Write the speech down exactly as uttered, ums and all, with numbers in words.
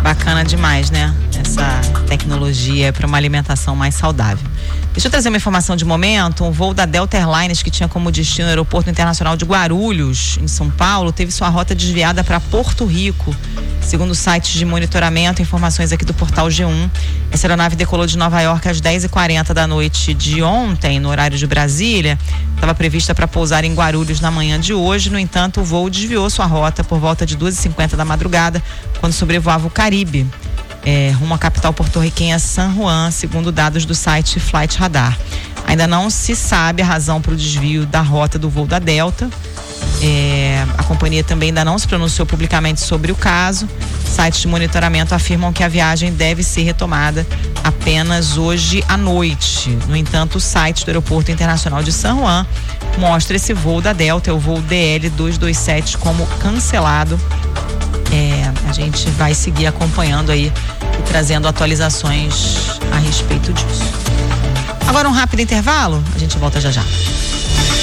Bacana demais, né? Essa tecnologia para uma alimentação mais saudável. Deixa eu trazer uma informação de momento. Um voo da Delta Airlines que tinha como destino o Aeroporto Internacional de Guarulhos, em São Paulo, teve sua rota desviada para Porto Rico. Segundo o site de monitoramento, informações aqui do portal G um, essa aeronave decolou de Nova York às dez e quarenta da noite de ontem, no horário de Brasília. Estava prevista para pousar em Guarulhos na manhã de hoje. No entanto, o voo desviou sua rota por volta de duas e cinquenta da madrugada, quando sobrevoava o Caribe, é, rumo à capital porto-riquenha San Juan, segundo dados do site Flight Radar. Ainda não se sabe a razão para o desvio da rota do voo da Delta. É, a companhia também ainda não se pronunciou publicamente sobre o caso. Sites de monitoramento afirmam que a viagem deve ser retomada apenas hoje à noite. No entanto, o site do Aeroporto Internacional de San Juan mostra esse voo da Delta, é o voo D L duzentos e vinte e sete, como cancelado. É, a gente vai seguir acompanhando aí e trazendo atualizações a respeito disso. Agora um rápido intervalo, a gente volta já já.